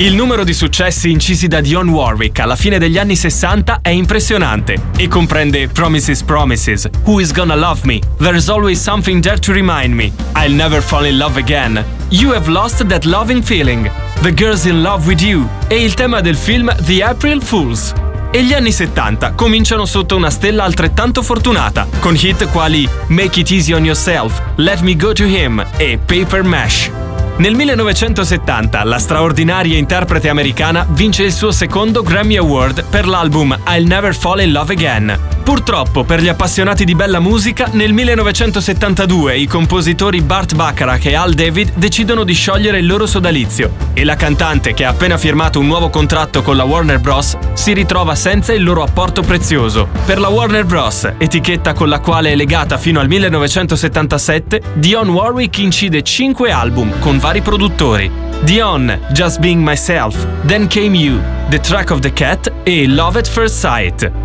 Il numero di successi incisi da Dionne Warwick alla fine degli anni 60 è impressionante e comprende Promises Promises, Who Is Gonna Love Me, There's Always Something There to Remind Me, I'll Never Fall in Love Again, You Have Lost That Loving Feeling, The Girl's in Love With You e il tema del film The April Fools. E gli anni 70 cominciano sotto una stella altrettanto fortunata, con hit quali Make It Easy on Yourself, Let Me Go to Him e Paper Mash. Nel 1970 la straordinaria interprete americana vince il suo secondo Grammy Award per l'album I'll Never Fall in Love Again. Purtroppo, per gli appassionati di bella musica, nel 1972 i compositori Burt Bacharach e Al David decidono di sciogliere il loro sodalizio e la cantante, che ha appena firmato un nuovo contratto con la Warner Bros., si ritrova senza il loro apporto prezioso. Per la Warner Bros., etichetta con la quale è legata fino al 1977, Dionne Warwick incide 5 album con vari produttori: Dionne, Just Being Myself, Then Came You, The Track of the Cat e Love at First Sight.